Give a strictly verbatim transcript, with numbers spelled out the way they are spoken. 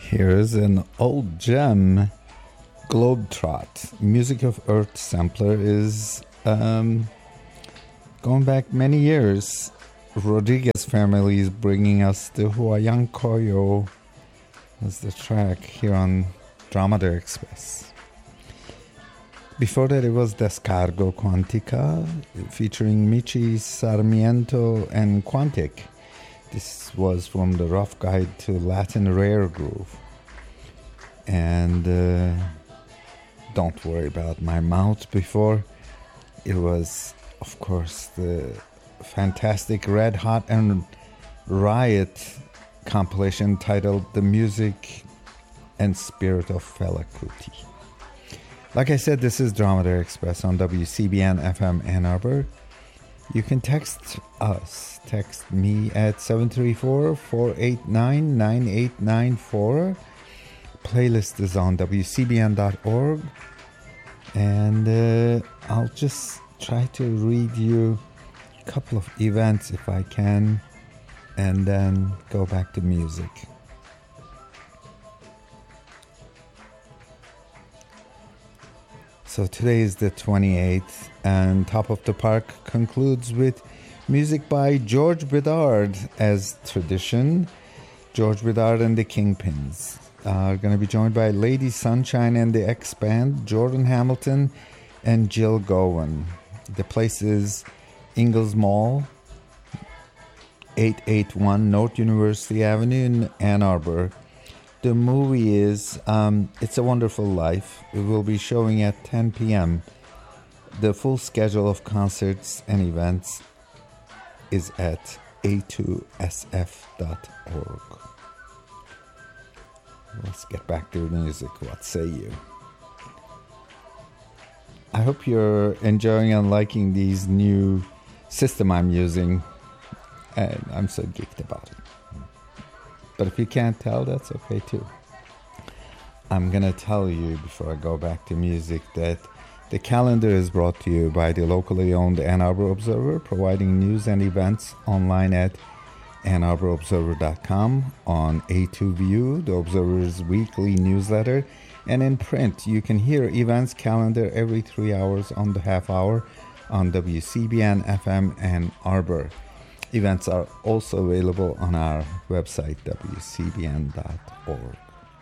Here's an old gem, Globetrot. Music of Earth sampler is um, going back many years. Rodriguez family is bringing us the Huayancoyo as the track here on Dromedary Express. Before that it was Descargo Quantica featuring Michi Sarmiento and Quantic. This was from the Rough Guide to Latin Rare Groove. And uh, Don't Worry About My Mouth before. It was, of course, the fantastic Red Hot and Riot compilation titled The Music and Spirit of Fela Kuti. Like I said, this is Dromedary Express on W C B N F M Ann Arbor. You can text us. Text me at seven three four, four eight nine, nine eight nine four. Playlist is on W C B N dot org. And uh, I'll just try to read you a couple of events if I can, and then go back to music. So today is the twenty-eighth, and Top of the Park concludes with music by George Bedard. As tradition, George Bedard and the Kingpins are going to be joined by Lady Sunshine and the X-Band, Jordan Hamilton and Jill Gowan. The place is Ingalls Mall, eight eighty-one North University Avenue in Ann Arbor. The movie is um, It's a Wonderful Life. It will be showing at ten p.m. The full schedule of concerts and events is at a two s f dot org. Let's get back to the music. What say you? I hope you're enjoying and liking these new system I'm using. And I'm so geeked about it. But if you can't tell, that's okay too. I'm going to tell you before I go back to music that the calendar is brought to you by the locally owned Ann Arbor Observer, providing news and events online at ann arbor observer dot com, on A two View, the Observer's weekly newsletter, and in print. You can hear events calendar every three hours on the half hour on W C B N F M Ann Arbor. Events are also available on our website, W C B N dot org.